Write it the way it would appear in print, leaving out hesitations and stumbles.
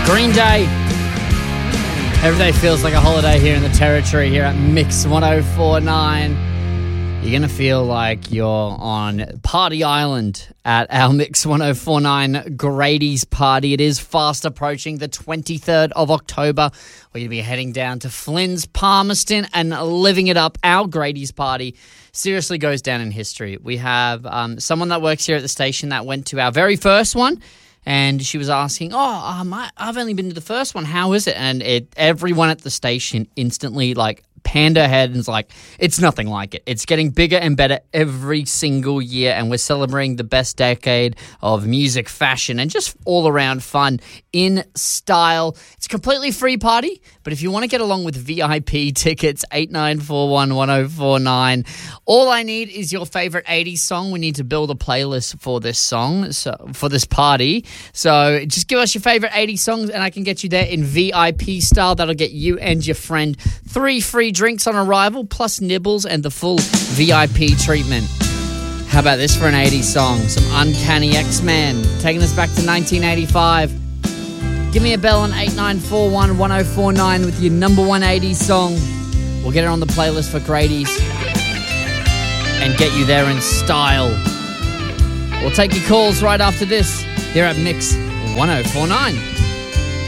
Green Day. Every day feels like a holiday here in the territory here at Mix 1049. You're going to feel like you're on Party Island at our Mix 1049 Grady's party. It is fast approaching the 23rd of October. We're going to be heading down to Flynn's Palmerston and living it up. Our Grady's party seriously goes down in history. We have someone that works here at the station that went to our very first one. And she was asking, I've only been to the first one. How is it? And everyone at the station instantly panned her head and was like, it's nothing like it. It's getting bigger and better every single year. And we're celebrating the best decade of music, fashion, and just all around fun in style. It's a completely free party. But if you want to get along with VIP tickets, 89411049. All I need is your favorite 80s song. We need to build a playlist for this song, for this party. So just give us your favorite 80s songs and I can get you there in VIP style. That'll get you and your friend 3 free drinks on arrival, plus nibbles and the full VIP treatment. How about this for an 80s song? Some Uncanny X-Men, taking us back to 1985. Give me a bell on 89411049 with your number one 80s song. We'll get it on the playlist for Grady's and get you there in style. We'll take your calls right after this here at Mix 1049.